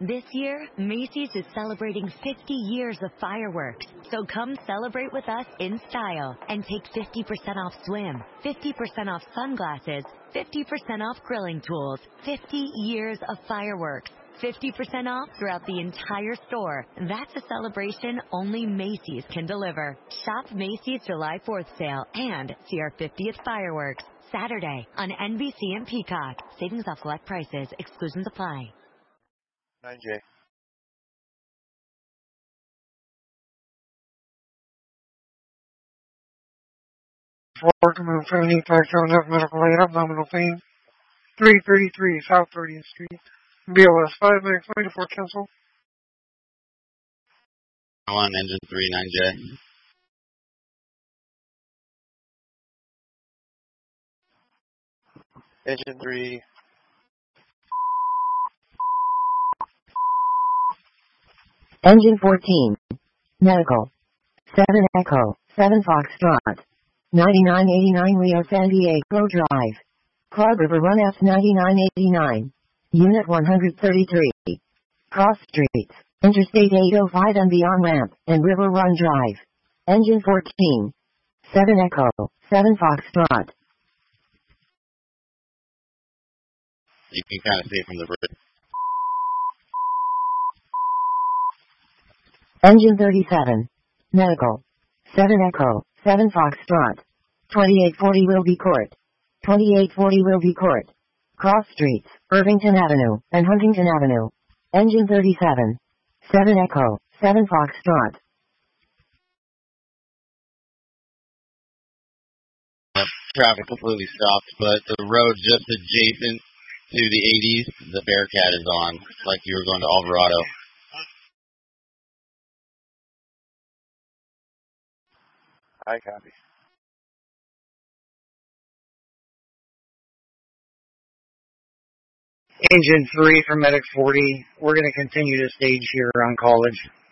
This year, Macy's is celebrating 50 years of fireworks. So come celebrate with us in style and take 50% off swim, 50% off sunglasses, 50% off grilling tools, 50 years of fireworks. 50% off throughout the entire store. That's a celebration only Macy's can deliver. Shop Macy's July 4th sale and see our 50th fireworks Saturday on NBC and Peacock. Savings off select prices. Exclusions apply. 9J. Forward to move 75 have medical aid, abdominal pain. 333 South 30th Street. BLS 5924 cancel. 1 engine 3 9J. Engine 3. Engine 14. Medical. 7 Echo, 7 Foxtrot. 9989 Rio San Diego Drive. Club River Run S9989. Unit 133. Cross Streets, Interstate 805 and beyond ramp, and River Run Drive. Engine 14. 7 Echo, 7 Foxtrot. You can kind of see from the bridge. Engine 37. Medical. 7 Echo, 7 Foxtrot. 2840 Wilby Court. 2840 Wilby Court. Cross Streets, Irvington Avenue, and Huntington Avenue. Engine 37. 7 Echo, 7 Foxtrot. Traffic completely stopped, but the road just adjacent to the 80s, the Bearcat is on, like you were going to Alvarado. I copy. Engine 3 for Medic 40. We're going to continue to stage here on College.